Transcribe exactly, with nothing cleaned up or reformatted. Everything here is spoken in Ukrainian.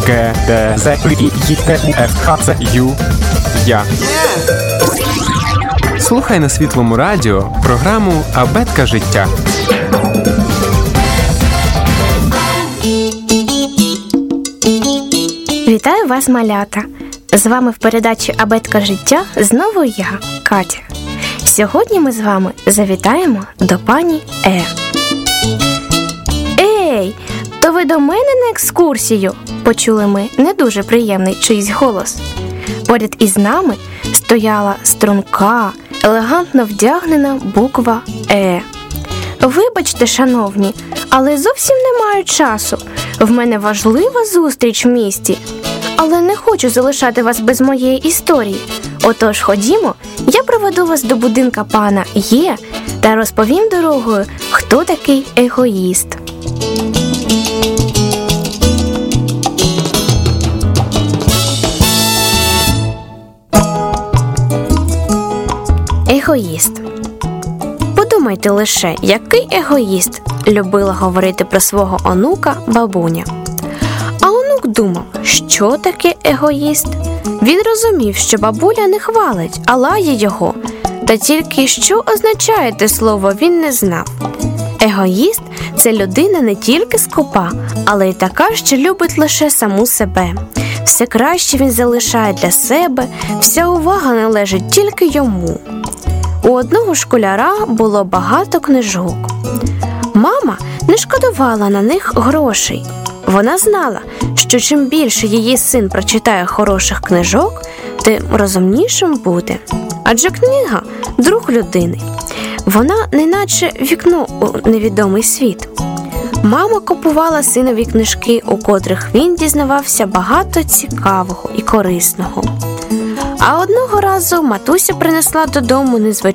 Г, Д, З, І, Й, Т, У, Ф, Х, Ц, Ю, Я. Слухай на Світлому радіо програму «Абетка життя». Вітаю вас, малята! З вами в передачі «Абетка життя» знову я, Катя. Сьогодні ми з вами завітаємо до пані Е. Ей, то ви до мене на екскурсію? Почули ми не дуже приємний чийсь голос. Поряд із нами стояла струнка, елегантно вдягнена буква Е. Вибачте, шановні, але зовсім не маю часу. В мене важлива зустріч в місті. Але не хочу залишати вас без моєї історії. Отож, ходімо, я проведу вас до будинка пана Є та розповім дорогою, хто такий егоїст. Егоїст. Подумайте лише, який егоїст, любила говорити про свого онука бабуня. А онук думав, що таке егоїст? Він розумів, що бабуля не хвалить, а лає його. Та тільки що означає те слово, він не знав. Егоїст – це людина не тільки скупа, але й така, що любить лише саму себе. Все краще він залишає для себе, вся увага належить тільки йому. У одного школяра було багато книжок. Мама не шкодувала на них грошей. Вона знала, що чим більше її син прочитає хороших книжок, тим розумнішим буде. Адже книга – друг людини. Вона неначе вікно у невідомий світ. Мама купувала синові книжки, у котрих він дізнавався багато цікавого і корисного. А одного разу матуся принесла додому незвичайну